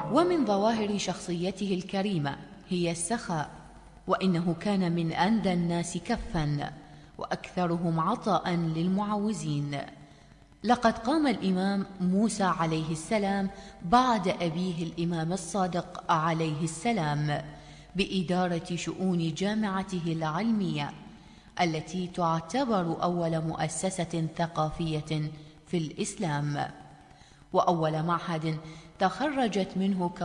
ومن ظواهر شخصيته الكريمة هي السخاء، وإنه كان من أندى الناس كفاً وأكثرهم عطاءً للمعوزين. لقد قام الإمام موسى عليه السلام بعد أبيه الإمام الصادق عليه السلام بإدارة شؤون جامعته العلمية التي تعتبر أول مؤسسة ثقافية في الإسلام، وأول معهد تخرجت منه